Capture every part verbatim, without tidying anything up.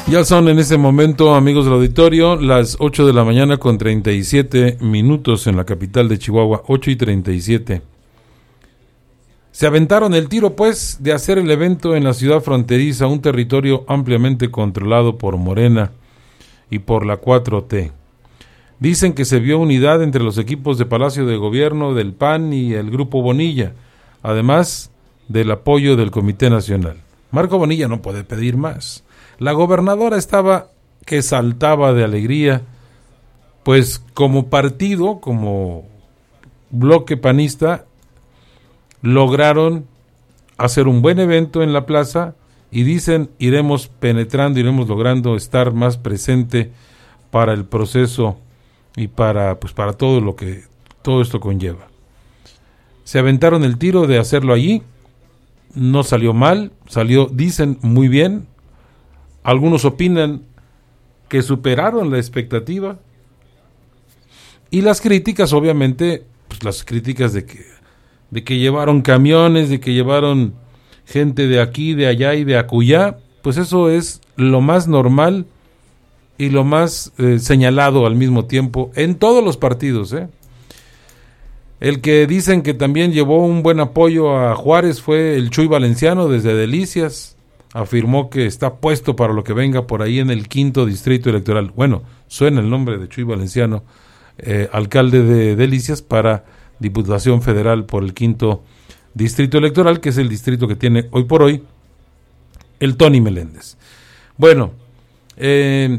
Ya son en este momento, amigos del auditorio, las ocho de la mañana con treinta y siete minutos en la capital de Chihuahua, ocho y treinta y siete. Se aventaron el tiro, pues, de hacer el evento en la ciudad fronteriza, un territorio ampliamente controlado por Morena y por la cuatro T. Dicen que se vio unidad entre los equipos de Palacio de Gobierno del P A N y el Grupo Bonilla, además del apoyo del Comité Nacional. Marco Bonilla no puede pedir más. La gobernadora estaba que saltaba de alegría, pues como partido, como bloque panista, lograron hacer un buen evento en la plaza y dicen iremos penetrando, iremos logrando estar más presente para el proceso y para pues para todo lo que todo esto conlleva. Se aventaron el tiro de hacerlo allí, no salió mal, salió, dicen, muy bien. Algunos opinan que superaron la expectativa. Y las críticas, obviamente, pues las críticas de que, de que llevaron camiones, de que llevaron gente de aquí, de allá y de acullá, pues eso es lo más normal y lo más eh, señalado al mismo tiempo en todos los partidos, ¿eh? El que dicen que también llevó un buen apoyo a Juárez fue el Chuy Valenciano desde Delicias. Afirmó que está puesto para lo que venga por ahí en el quinto distrito electoral. Bueno, suena el nombre de Chuy Valenciano, eh, alcalde de Delicias para Diputación Federal por el quinto distrito electoral, que es el distrito que tiene hoy por hoy el Tony Meléndez. Bueno, eh,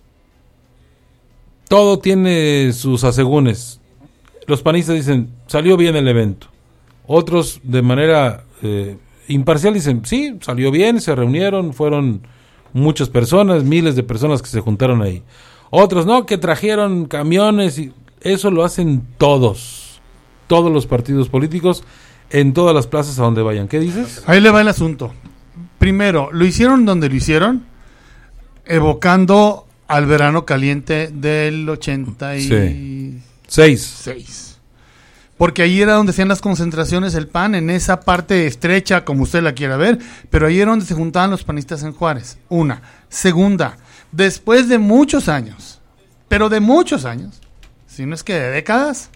todo tiene sus asegúnes. Los panistas dicen, salió bien el evento. Otros, de manera eh, imparcial, dicen, sí, salió bien, se reunieron, fueron muchas personas, miles de personas que se juntaron ahí. Otros, no, que trajeron camiones, y eso lo hacen todos, todos los partidos políticos, en todas las plazas a donde vayan. ¿Qué dices? Ahí le va el asunto. Primero, lo hicieron donde lo hicieron, evocando al verano caliente del ochenta y seis. Porque ahí era donde hacían las concentraciones el P A N, en esa parte estrecha, como usted la quiera ver, pero ahí era donde se juntaban los panistas en Juárez. Una. Segunda, después de muchos años, pero de muchos años, si no es que de décadas,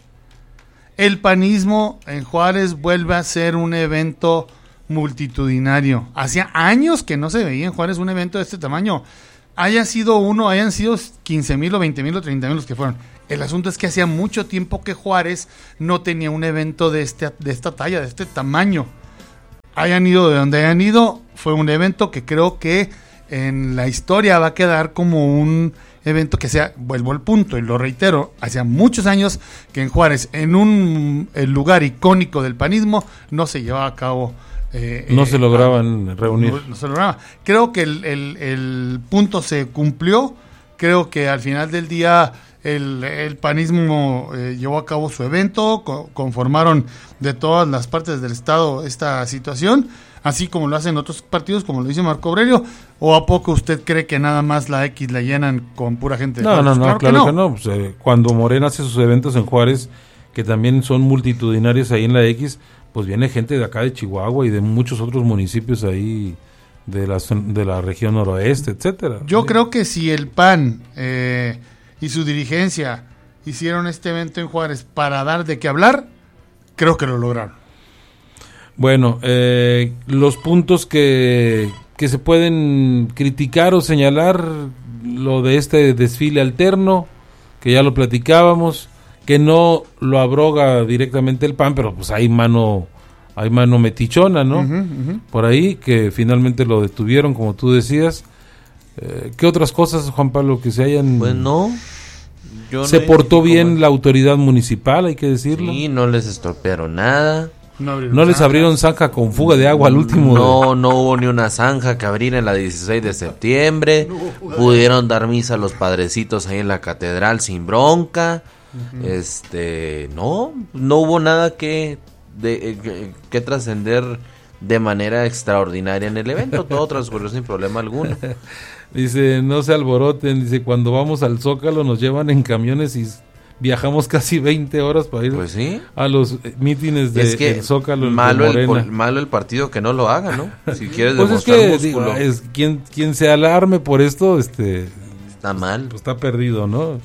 el panismo en Juárez vuelve a ser un evento multitudinario. Hacía años que no se veía en Juárez un evento de este tamaño. Haya sido uno, hayan sido quince mil o veinte mil o treinta mil los que fueron. El asunto es que hacía mucho tiempo que Juárez no tenía un evento de, este, de esta talla, de este tamaño. Hayan ido de donde hayan ido, fue un evento que creo que en la historia va a quedar como un evento que sea, vuelvo al punto y lo reitero, hacía muchos años que en Juárez, en un el lugar icónico del panismo, no se llevaba a cabo. Eh, no eh, se lograban a, reunir. No, no se lograba. Creo que el, el, el punto se cumplió. Creo que al final del día el, el panismo eh, llevó a cabo su evento, co- conformaron de todas las partes del estado esta situación, así como lo hacen otros partidos, como lo dice Marco Aurelio. ¿O a poco usted cree que nada más la X la llenan con pura gente de No, Juárez? no, no, Claro, claro que que no. no. Pues, eh, cuando Morena hace sus eventos en Juárez, que también son multitudinarios ahí en la X, pues viene gente de acá de Chihuahua y de muchos otros municipios ahí de la, de la región noroeste, etcétera. Yo sí. creo que si el P A N eh, y su dirigencia hicieron este evento en Juárez para dar de qué hablar, creo que lo lograron. Bueno, eh, los puntos que, que se pueden criticar o señalar, lo de este desfile alterno, que ya lo platicábamos, que no lo abroga directamente el P A N, pero pues hay mano hay mano metichona, ¿no? Uh-huh, uh-huh. Por ahí, que finalmente lo detuvieron, como tú decías. Eh, ¿Qué otras cosas, Juan Pablo, que se hayan... Pues no. Yo se no portó bien como... la autoridad municipal, hay que decirlo. Sí, no les estropearon nada. No, no les abrieron zanja con fuga de agua al último. No, no hubo ni una zanja que abrir en la dieciséis de septiembre. No, pudieron dar misa a los padrecitos ahí en la catedral sin bronca. Uh-huh. Este, no, no hubo nada que de eh, que, que trascender de manera extraordinaria en el evento. Todo transcurrió sin problema alguno. Dice, no se alboroten, dice, cuando vamos al Zócalo nos llevan en camiones y viajamos casi veinte horas para ir pues sí. a los mítines de es que el Zócalo. Malo el, el, malo el partido que no lo haga, ¿no? Si quieres pues demostrar es que, músculo. Digo, es, quien, quien se alarme por esto, este... Está mal. Pues está perdido, ¿no?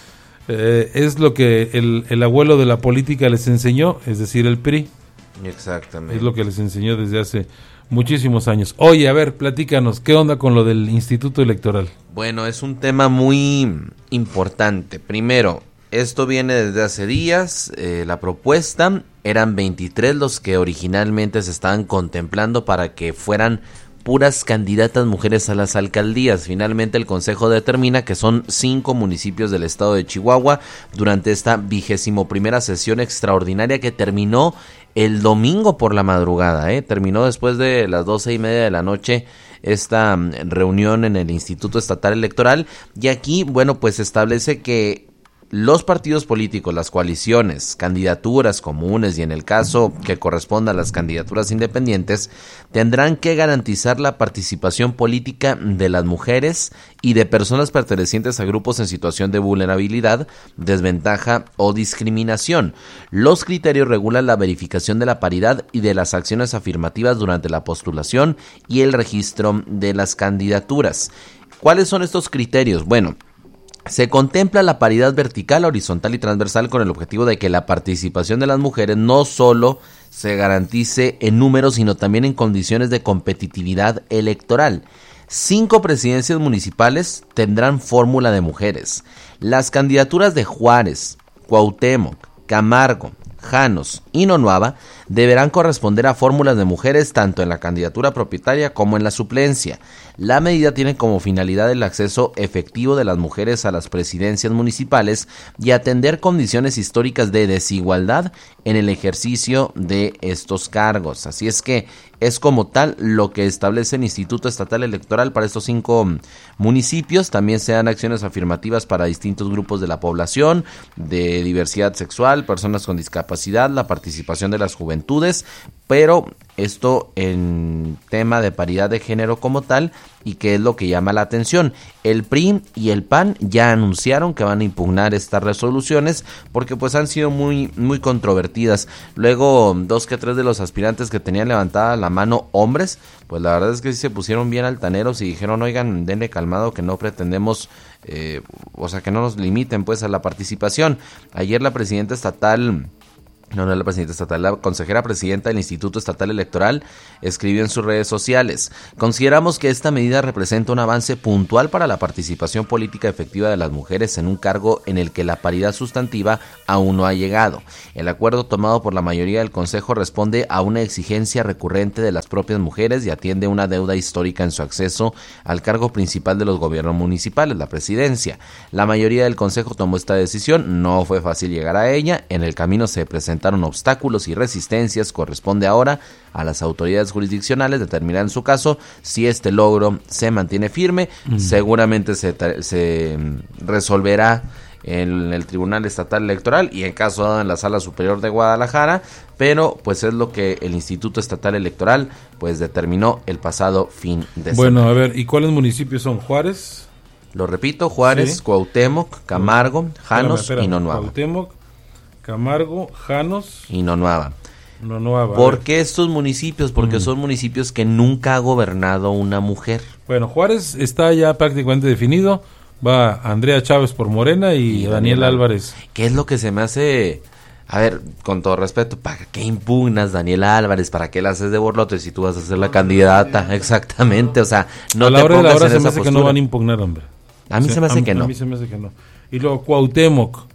Eh, es lo que el, el abuelo de la política les enseñó, es decir, el P R I. Exactamente. Es lo que les enseñó desde hace muchísimos años. Oye, a ver, platícanos, ¿qué onda con lo del Instituto Electoral? Bueno, es un tema muy importante. Primero, esto viene desde hace días, eh, la propuesta, eran veintitrés los que originalmente se estaban contemplando para que fueran puras candidatas mujeres a las alcaldías. Finalmente el Consejo determina que son cinco municipios del estado de Chihuahua durante esta vigésimo primera sesión extraordinaria que terminó el domingo por la madrugada, ¿eh? Terminó después de las doce y media de la noche esta reunión en el Instituto Estatal Electoral, y aquí, bueno, pues establece que los partidos políticos, las coaliciones, candidaturas comunes y en el caso que corresponda a las candidaturas independientes, tendrán que garantizar la participación política de las mujeres y de personas pertenecientes a grupos en situación de vulnerabilidad, desventaja o discriminación. Los criterios regulan la verificación de la paridad y de las acciones afirmativas durante la postulación y el registro de las candidaturas. ¿Cuáles son estos criterios? Bueno, se contempla la paridad vertical, horizontal y transversal con el objetivo de que la participación de las mujeres no solo se garantice en números, sino también en condiciones de competitividad electoral. Cinco presidencias municipales tendrán fórmula de mujeres. Las candidaturas de Juárez, Cuauhtémoc, Camargo, Janos y Nonuava deberán corresponder a fórmulas de mujeres tanto en la candidatura propietaria como en la suplencia. La medida tiene como finalidad el acceso efectivo de las mujeres a las presidencias municipales y atender condiciones históricas de desigualdad en el ejercicio de estos cargos. Así es que es como tal lo que establece el Instituto Estatal Electoral para estos cinco municipios. También se dan acciones afirmativas para distintos grupos de la población, de diversidad sexual, personas con discapacidad, la participación de las juventudes, pero esto en tema de paridad de género como tal, y que es lo que llama la atención. El P R I y el P A N ya anunciaron que van a impugnar estas resoluciones porque pues han sido muy muy controvertidas. Luego dos que tres de los aspirantes que tenían levantada la mano hombres, pues la verdad es que sí se pusieron bien altaneros y dijeron, oigan, denle calmado que no pretendemos, eh, o sea que no nos limiten pues a la participación. Ayer la presidenta estatal No, no es la presidenta estatal, la consejera presidenta del Instituto Estatal Electoral escribió en sus redes sociales: consideramos que esta medida representa un avance puntual para la participación política efectiva de las mujeres en un cargo en el que la paridad sustantiva aún no ha llegado. El acuerdo tomado por la mayoría del Consejo responde a una exigencia recurrente de las propias mujeres y atiende una deuda histórica en su acceso al cargo principal de los gobiernos municipales, la presidencia. La mayoría del Consejo tomó esta decisión, no fue fácil llegar a ella, en el camino se presentaron obstáculos y resistencias. Corresponde ahora a las autoridades jurisdiccionales determinar en su caso si este logro se mantiene firme. Mm. Seguramente se, se resolverá en el Tribunal Estatal Electoral y en caso dado en la Sala Superior de Guadalajara, pero pues es lo que el Instituto Estatal Electoral pues determinó el pasado fin de bueno, semana. A ver, ¿y cuáles municipios son? Juárez. Lo repito, Juárez, sí. Cuauhtémoc, Camargo, Janos espérame, espérame. y Nonuava. Cuauhtémoc, Camargo, Janos y Nonuava. Nonuava. ¿Por qué estos municipios? Porque mm. son municipios que nunca ha gobernado una mujer. Bueno, Juárez está ya prácticamente definido. Va Andrea Chávez por Morena y, y Daniel, Daniel Álvarez. ¿Qué es lo que se me hace? A ver, con todo respeto, ¿para qué impugnas Daniel Álvarez? ¿Para qué la haces de borlote si tú vas a ser la candidata? Exactamente, o sea, no a la te hora pongas de la hora en se esa me hace postura. que no van a impugnar, hombre. A mí o sea, se me hace a, que no. A mí se me hace que no. Y luego Cuauhtémoc.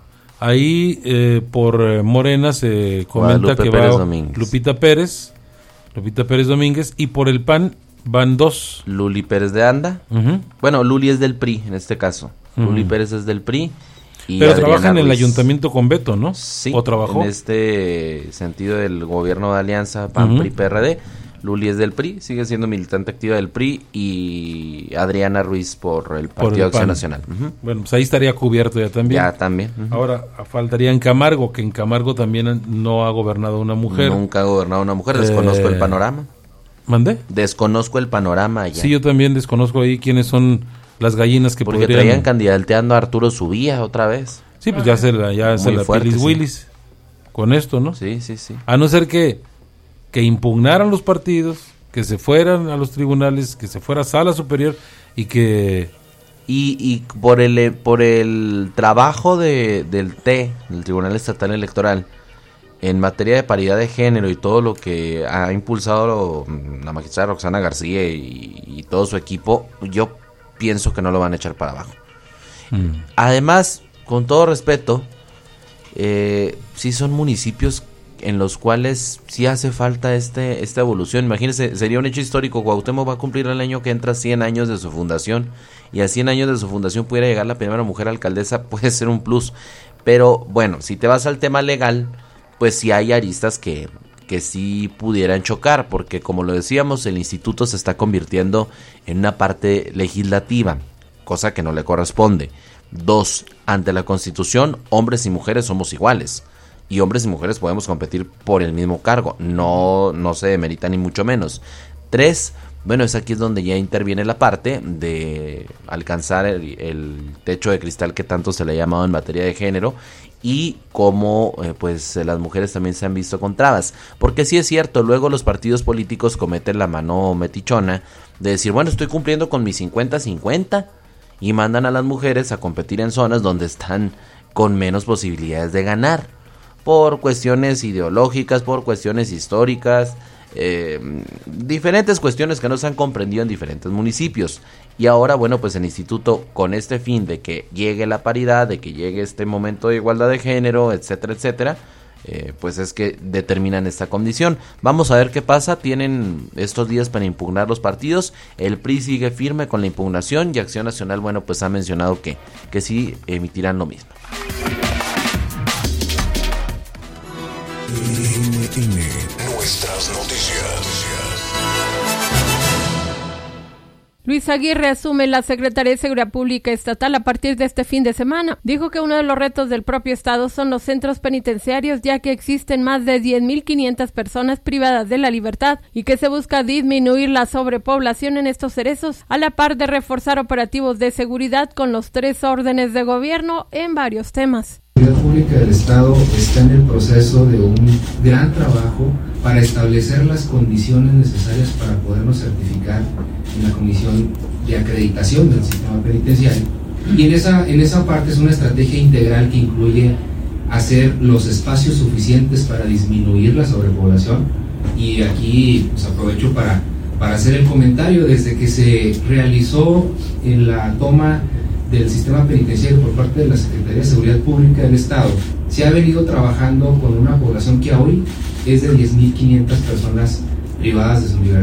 Ahí eh, por eh, Morena se comenta Guadalupe que Pérez va Domínguez. Lupita Pérez, Lupita Pérez Domínguez, y por el P A N van dos. Luli Pérez de Anda. Uh-huh. Bueno, Luli es del P R I en este caso. Uh-huh. Luli Pérez es del P R I. Y pero Adriana trabaja en el Ruiz. Ayuntamiento con Beto, ¿no? Sí, ¿o trabajó? En este sentido del gobierno de alianza P A N, uh-huh. P R I, P R D. Luli es del P R I, sigue siendo militante activa del P R I, y Adriana Ruiz por el Partido de Acción Nacional. Uh-huh. Bueno, pues ahí estaría cubierto ya también. Ya también. Uh-huh. Ahora, faltaría en Camargo, que en Camargo también no ha gobernado una mujer. Nunca ha gobernado una mujer, desconozco eh... el panorama. ¿Mandé? Desconozco el panorama allá. Sí, yo también desconozco ahí quiénes son las gallinas que Porque podrían... traían candidateando a Arturo Subía otra vez. Sí, pues ya se la, ya se la fuerte, Pilis sí. Willis con esto, ¿no? Sí, sí, sí. A no ser que, que impugnaran los partidos, que se fueran a los tribunales, que se fuera a sala superior y que... Y, y por el por el trabajo de, del T E, el Tribunal Estatal Electoral, en materia de paridad de género y todo lo que ha impulsado la magistrada Roxana García y, y todo su equipo, yo pienso que no lo van a echar para abajo. Mm. Además, con todo respeto, eh, sí son municipios en los cuales sí hace falta este esta evolución. Imagínense, sería un hecho histórico. Cuauhtémoc va a cumplir el año que entra cien años de su fundación, y a cien años de su fundación pudiera llegar la primera mujer alcaldesa, puede ser un plus. Pero bueno, si te vas al tema legal, pues sí hay aristas que, que sí pudieran chocar, porque como lo decíamos, el instituto se está convirtiendo en una parte legislativa, cosa que no le corresponde. Dos, ante la Constitución, hombres y mujeres somos iguales, y hombres y mujeres podemos competir por el mismo cargo, no, no se demerita ni mucho menos. Tres, bueno, es aquí es donde ya interviene la parte de alcanzar el, el techo de cristal que tanto se le ha llamado en materia de género, y cómo eh, pues las mujeres también se han visto con trabas, porque sí es cierto, luego los partidos políticos cometen la mano metichona de decir, bueno, estoy cumpliendo con mis cincuenta cincuenta, y mandan a las mujeres a competir en zonas donde están con menos posibilidades de ganar, por cuestiones ideológicas, por cuestiones históricas, eh, diferentes cuestiones que no se han comprendido en diferentes municipios. Y ahora, bueno, pues el instituto, con este fin de que llegue la paridad, de que llegue este momento de igualdad de género, etcétera, etcétera, eh, pues es que determinan esta condición. Vamos a ver qué pasa. Tienen estos días para impugnar los partidos. El P R I sigue firme con la impugnación, y Acción Nacional, bueno, pues ha mencionado que, que sí emitirán lo mismo. Nuestras noticias. Luis Aguirre asume la Secretaría de Seguridad Pública Estatal a partir de este fin de semana. Dijo que uno de los retos del propio estado son los centros penitenciarios, ya que existen más de diez mil quinientas personas privadas de la libertad y que se busca disminuir la sobrepoblación en estos cerezos, a la par de reforzar operativos de seguridad con los tres órdenes de gobierno en varios temas. La Seguridad Pública del Estado está en el proceso de un gran trabajo para establecer las condiciones necesarias para podernos certificar en la Comisión de Acreditación del Sistema Penitenciario. Y en esa, en esa parte es una estrategia integral que incluye hacer los espacios suficientes para disminuir la sobrepoblación. Y aquí pues, aprovecho para, para hacer el comentario. Desde que se realizó en la toma del sistema penitenciario por parte de la Secretaría de Seguridad Pública del Estado, se ha venido trabajando con una población que hoy es de diez mil quinientas personas privadas de su libertad.